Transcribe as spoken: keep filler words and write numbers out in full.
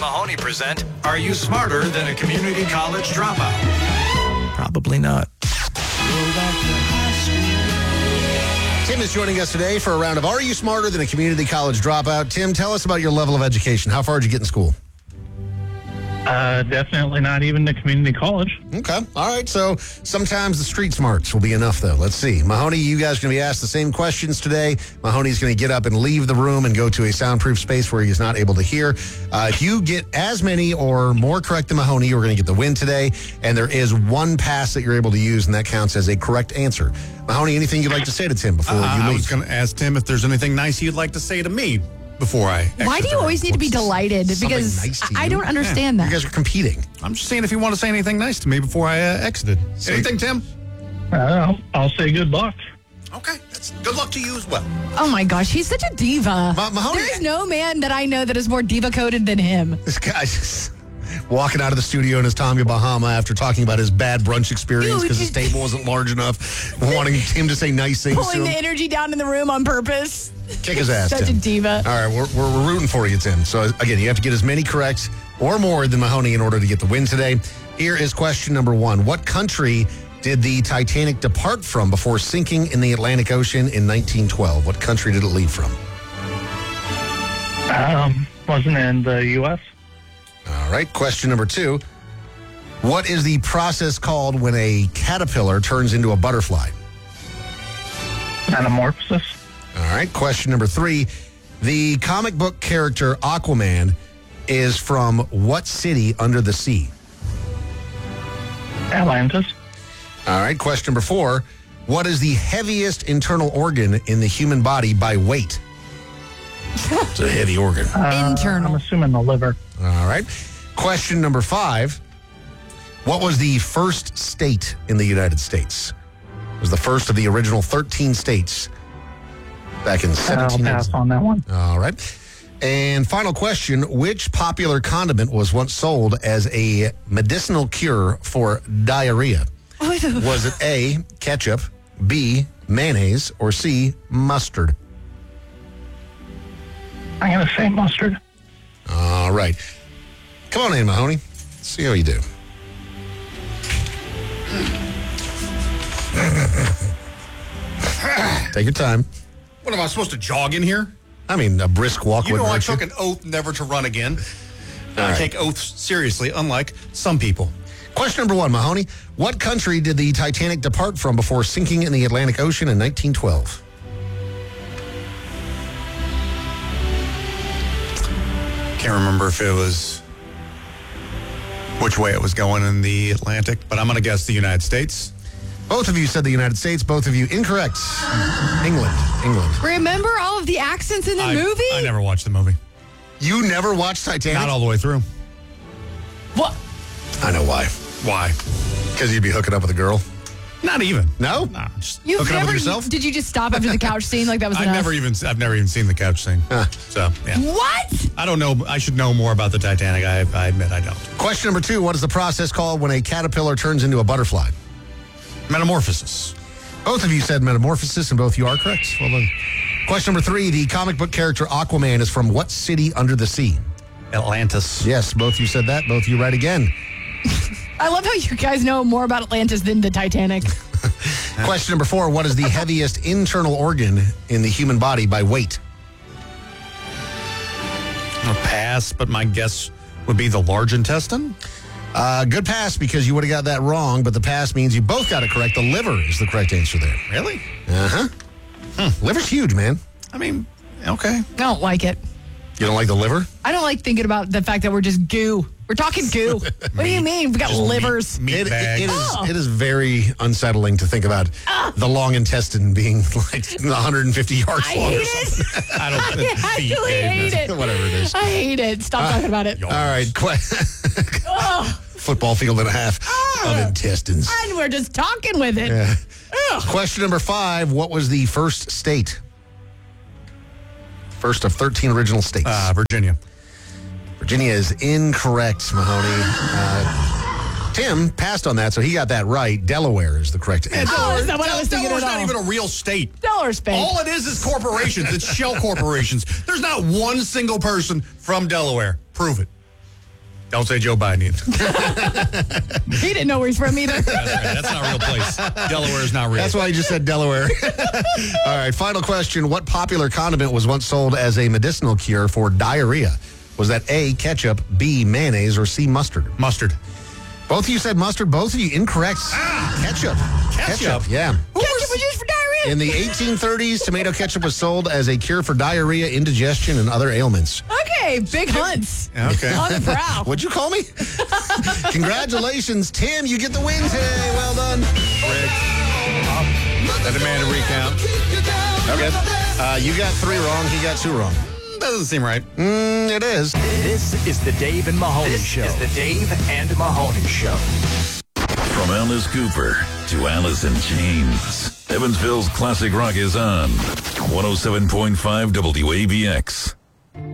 Mahoney present Are You Smarter Than a Community College Dropout? Probably not. Tim is joining us today for a round of Are You Smarter Than a Community College Dropout? Tim, tell us about your level of education. How far did you get in school? Uh, definitely not even the community college. Okay. All right. So sometimes the street smarts will be enough, though. Let's see. Mahoney, you guys are going to be asked the same questions today. Mahoney's going to get up and leave the room and go to a soundproof space where he's not able to hear. Uh, if you get as many or more correct than Mahoney, you're going to get the win today. And there is one pass that you're able to use, and that counts as a correct answer. Mahoney, anything you'd like to say to Tim before uh, you leave? I was going to ask Tim if there's anything nice he'd like to say to me before I Why do you always need to be delighted? Because nice to I you? don't understand You that. guys are competing. I'm just saying if you want to say anything nice to me before I uh, exited. So- anything, Tim? Uh, I'll, I'll say good luck. Okay. That's good luck to you as well. Oh my gosh, he's such a diva. Ma- Mahoney- There is no man that I know that is more diva-coded than him. This guy's just walking out of the studio in his Tommy Bahama after talking about his bad brunch experience because his table wasn't large enough, wanting him to say nice things Pulling to the him. energy down in the room on purpose. Kick his ass, Such Tim. a diva. All right, we're, we're, we're rooting for you, Tim. So, again, you have to get as many correct or more than Mahoney in order to get the win today. Here is question number one. What country did the Titanic depart from before sinking in the Atlantic Ocean in nineteen twelve? What country did it leave from? Um, wasn't in the U S All right, question number two. What is the process called when a caterpillar turns into a butterfly? Metamorphosis. All right, question number three. The comic book character Aquaman is from what city under the sea? Atlantis. All right, question number four. What is the heaviest internal organ in the human body by weight? It's a heavy organ. Uh, Internal. I'm assuming the liver. All right. Question number five. What was the first state in the United States? It was the first of the original thirteen states back in I'll seventeen pass on that one. All right. And final question. Which popular condiment was once sold as a medicinal cure for diarrhea? Was it A, ketchup, B, mayonnaise, or C, mustard? I'm going to say mustard. All right. Come on in, Mahoney. Let's see how you do. Take your time. What am I supposed to jog in here? I mean, a brisk walk You would know I hurt took an oath never to run again. I right. take oaths seriously, unlike some people. Question number one, Mahoney. What country did the Titanic depart from before sinking in the Atlantic Ocean in nineteen twelve? Can't remember if it was which way it was going in the Atlantic, but I'm going to guess the United States. Both of you said the United States. Both of you incorrect. England. England. Remember all of the accents in the I, movie? I never watched the movie. You never watched Titanic? Not all the way through. What? I know why. Why? Because you'd be hooking up with a girl. Not even. No? Nah, just You've Hooking up never, with yourself? Did you just stop after the couch scene like that was I've enough? never even I've never even seen the couch scene. Huh. So yeah, What? I don't know. I should know more about the Titanic. I, I admit I don't. Question number two. What is the process called when a caterpillar turns into a butterfly? Metamorphosis. Both of you said metamorphosis, and both of you are correct. Well done. Question number three. The comic book character Aquaman is from what city under the sea? Atlantis. Yes, both of you said that. Both of you right again. I love how you guys know more about Atlantis than the Titanic. Question number four. What is the heaviest internal organ in the human body by weight? A pass, but my guess would be the large intestine. Uh, good pass because you would have got that wrong, but the pass means you both got it correct. The liver is the correct answer there. Really? Uh-huh. Hmm. Liver's huge, man. I mean, okay. I don't like it. You don't like the liver? I don't like thinking about the fact that we're just goo. We're talking goo. What do you mean? We got Just livers. Meat, meat It, bags. it, it, is, Oh. it is very unsettling to think about the long intestine being like one hundred fifty yards I long. hate or something. it. I don't. I actually hate it. Whatever it is. I hate it. Stop talking about it. All right. Que- Football field and a half of intestines. And we're just talking with it. Yeah. Ugh. Question number five. What was the first state? First of thirteen original states. Uh, Virginia. Virginia is incorrect, Mahoney. Uh, Tim passed on that, so he got that right. Delaware is the correct answer. Oh, is that what I was thinking Delaware's at not all? even a real state. Delaware's fake. All it is is corporations. It's shell corporations. There's not one single person from Delaware. Prove it. Don't say Joe Biden either. He didn't know where he's from either. That's right. That's not a real place. Delaware is not real. That's why you just said Delaware. All right, final question. What popular condiment was once sold as a medicinal cure for diarrhea? Was that A, ketchup, B, mayonnaise, or C, mustard? Mustard. Both of you said mustard. Both of you incorrect. Ah, ketchup. ketchup. Yeah. Ketchup was used for diarrhea. In the eighteen thirties, tomato ketchup was sold as a cure for diarrhea, indigestion, and other ailments. Okay, big hunts. Okay. On the prowl. What'd you call me? Congratulations, Tim. You get the win today. Well done. Rick. I demand a recount. Okay. Uh, you got three wrong. He got two wrong. Doesn't seem right. Mm, it is. This is the Dave and Mahoney This Show. is the Dave and Mahoney Show. From Alice Cooper to Alice in Chains, Evansville's classic rock is on one oh seven point five W A B X.